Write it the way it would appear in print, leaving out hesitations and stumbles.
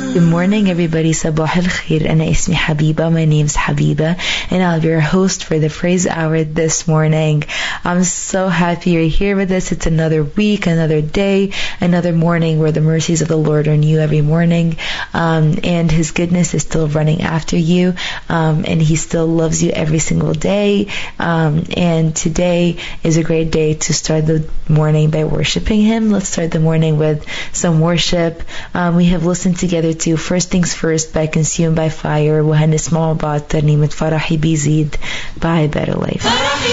Good morning, everybody. Sabah al khair. Ana ismi Habiba. My name's Habiba, and I'll be your host for the Praise Hour this morning. I'm so happy you're here with us. It's another week, another day, another morning where the mercies of the Lord are new every morning, and His goodness is still running after you, and He still loves you every single day. And today is a great day to start the morning by worshiping Him. Let's start the morning with some worship. We have listened together to First Things First by Consumed by Fire, وهنسمع بعض ترنيمة فرحي بيزيد by Better Life.